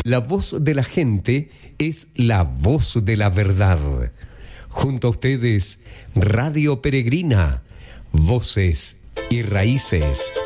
La voz de la gente es la voz de la verdad. Junto a ustedes, Radio Peregrina, Voces y Raíces.